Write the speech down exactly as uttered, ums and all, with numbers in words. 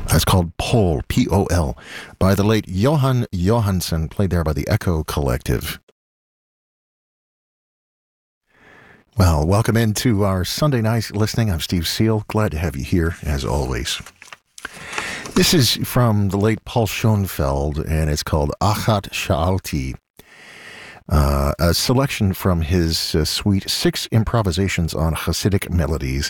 That's called Pol, P O L, by the late Johan Johansson, played there by the Echo Collective. Well, welcome into our Sunday night listening. I'm Steve Seal. Glad to have you here, as always. This is from the late Paul Schoenfeld, and it's called Achat Sha'alti, uh, a selection from his uh, suite Six Improvisations on Hasidic Melodies.